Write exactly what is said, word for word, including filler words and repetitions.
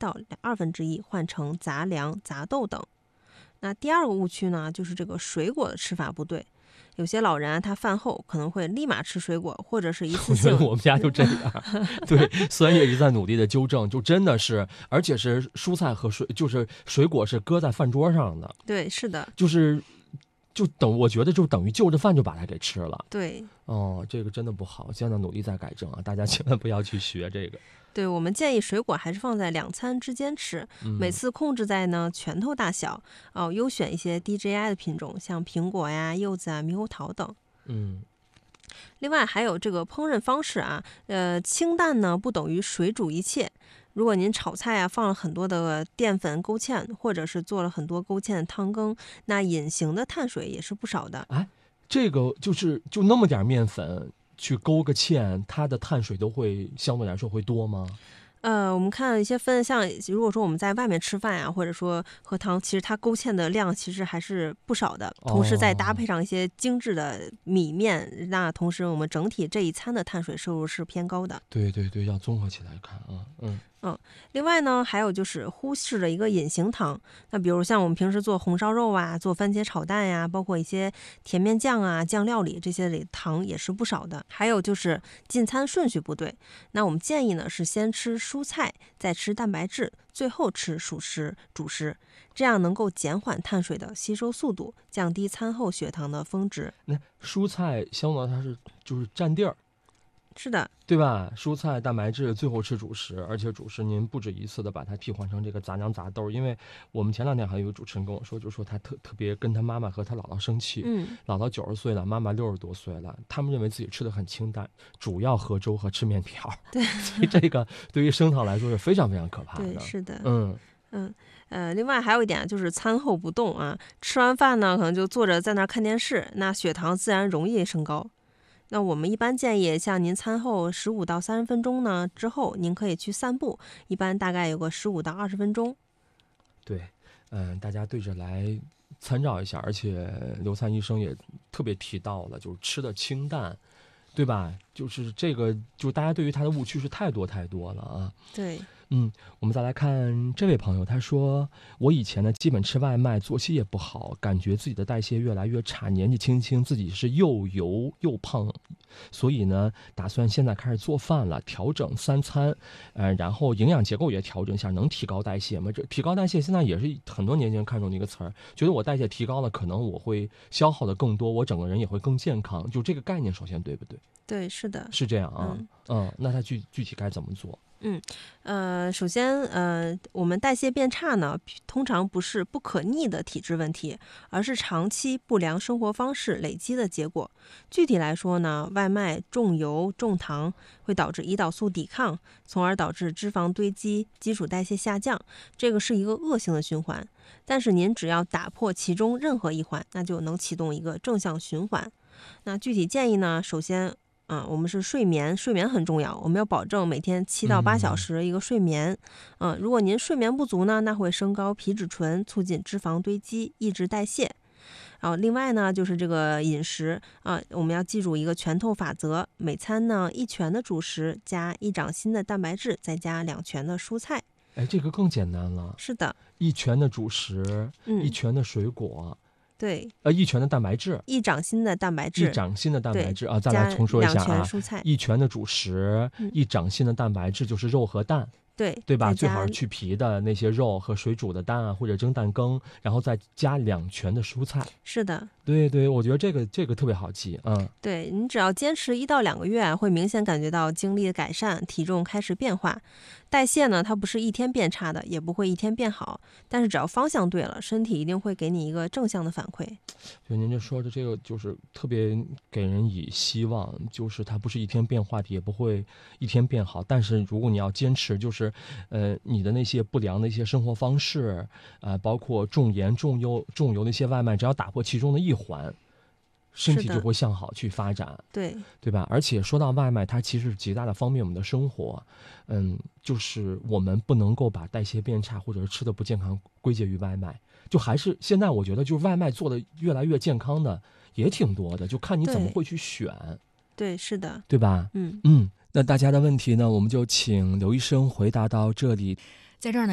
到二分之一换成杂粮、杂豆等。那第二个误区呢，就是这个水果的吃法不对。有些老人啊，他饭后可能会立马吃水果，或者是一次性。 我觉得我们家就这样，对，虽然也是在努力的纠正，就真的是，而且是蔬菜和水，就是水果是搁在饭桌上的。 对，是的， 就是就等我觉得就等于就着饭就把它给吃了。 对， 哦，这个真的不好，现在努力在改正啊，大家千万不要去学这个。 对，我们建议水果还是放在两餐之间吃， 嗯、 每次控制在呢拳头大小，哦，优选一些 D J I 的品种，像苹果呀、柚子啊、猕猴桃等。 嗯， 另外还有这个烹饪方式啊，呃，清淡呢不等于水煮一切。如果您炒菜啊放了很多的淀粉勾芡，或者是做了很多勾芡的汤羹，那隐形的碳水也是不少的。 哎，这个就是就那么点面粉去勾个芡，它的碳水都会相对来说会多吗？ 呃，我们看一些分，像如果说我们在外面吃饭啊，或者说喝汤，其实它勾芡的量其实还是不少的。同时再搭配上一些精致的米面，哦、那同时我们整体这一餐的碳水摄入是偏高的。 对对对，要综合起来看啊，嗯。 嗯，另外呢，还有就是忽视了一个隐形糖。那比如像我们平时做红烧肉啊，做番茄炒蛋呀，包括一些甜面酱啊、酱料里这些里糖也是不少的。还有就是进餐顺序不对。那我们建议呢是先吃蔬菜，再吃蛋白质，最后吃主食、主食，这样能够减缓碳水的吸收速度，降低餐后血糖的峰值。 那蔬菜相对它是就是占地儿。 是的， 对吧？蔬菜、蛋白质，最后吃主食，而且主食您不止一次的把它替换成这个杂粮杂豆。因为我们前两天还有一个主持人跟我说，就说他特特别跟他妈妈和他姥姥生气， 嗯， 姥姥九十岁了，妈妈六十多岁了，他们认为自己吃的很清淡，主要喝粥和吃面条。 对， 所以这个对于升糖来说是非常非常可怕的。 对，是的， 嗯嗯。呃，另外还有一点就是餐后不动啊，吃完饭呢可能就坐着在那儿看电视，那血糖自然容易升高。那我们一般建议，像您餐后十五到三十分钟呢之后，您可以去散步，一般大概有个十五到二十分钟。 对，嗯，大家对着来参照一下，而且刘灿医生也特别提到了，就是吃的清淡，对吧？就是这个，就大家对于他的误区是太多太多了啊。 对。 嗯，我们再来看这位朋友，他说我以前呢基本吃外卖，作息也不好，感觉自己的代谢越来越差，年纪轻轻自己是又油又胖，所以呢打算现在开始做饭了，调整三餐，呃，然后营养结构也调整一下，能提高代谢吗？这提高代谢现在也是很多年轻人看中的一个词儿，觉得我代谢提高了，可能我会消耗的更多，我整个人也会更健康，就这个概念首先对不对？ 对，是的， 是这样啊。 嗯， 嗯，那他具具体该怎么做？ 嗯，呃，首先，呃，我们代谢变差呢，通常不是不可逆的体质问题，而是长期不良生活方式累积的结果。具体来说呢，外卖、重油、重糖会导致胰岛素抵抗，从而导致脂肪堆积、基础代谢下降，这个是一个恶性的循环。但是您只要打破其中任何一环，那就能启动一个正向循环。那具体建议呢，首先，嗯，我们是睡眠，睡眠很重要，我们要保证每天七到八小时一个睡眠。嗯，如果您睡眠不足呢，那会升高皮质醇，促进脂肪堆积，抑制代谢。然后另外呢，就是这个饮食啊，我们要记住一个拳头法则，每餐呢一拳的主食加一掌心的蛋白质，再加两拳的蔬菜。 哎，这个更简单了。 是的， 一拳的主食， 嗯、 一拳的水果。 对， 呃，一拳的蛋白质， 一掌心的蛋白质， 一掌心的蛋白质啊，再来重说一下啊， 两拳蔬菜， 一拳的主食， 嗯、 一掌心的蛋白质就是肉和蛋， 对对吧？最好是去皮的那些肉和水煮的蛋啊，或者蒸蛋羹，然后再加两拳的蔬菜。 是的， 对对，我觉得这个这个特别好记，嗯， 对你只要坚持一到两个月，会明显感觉到精力的改善，体重开始变化。代谢呢，它不是一天变差的，也不会一天变好，但是只要方向对了，身体一定会给你一个正向的反馈。 就您这说的这个，就是特别给人以希望，就是它不是一天变化的，也不会一天变好。但是如果你要坚持，就是呃，你的那些不良的一些生活方式，呃，包括重盐、重油、重油的一些外卖，只要打破其中的一环，身体就会向好去发展， 对对吧？而且说到外卖，它其实极大的方便我们的生活，嗯，就是我们不能够把代谢变差或者是吃的不健康归结于外卖，就还是现在我觉得就是外卖做的越来越健康的也挺多的，就看你怎么会去选， 对，是的， 对吧？ 嗯嗯，那大家的问题呢，我们就请刘医生回答到这里， 在这儿呢。